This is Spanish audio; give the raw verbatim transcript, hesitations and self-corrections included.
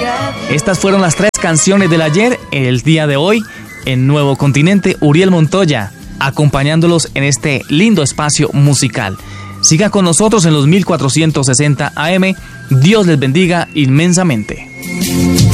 Estas fueron las tres canciones del ayer, el día de hoy, en Nuevo Continente. Uriel Montoya, acompañándolos en este lindo espacio musical. Siga con nosotros en los mil cuatrocientos sesenta A M. Dios les bendiga inmensamente.